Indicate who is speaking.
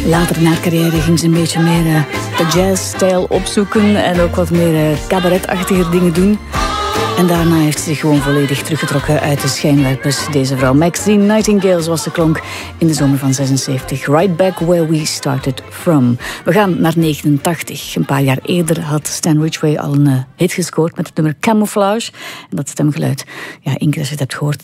Speaker 1: Later in haar carrière ging ze een beetje meer de jazzstijl opzoeken en ook wat meer cabaretachtige dingen doen. En daarna heeft ze zich gewoon volledig teruggetrokken uit de schijnwerpers. Deze vrouw, Maxine Nightingale, zoals ze klonk in de zomer van 76. Right back where we started from. We gaan naar 89. Een paar jaar eerder had Stan Ridgway al een hit gescoord met het nummer Camouflage. En dat stemgeluid, ja, één keer als je het hebt gehoord,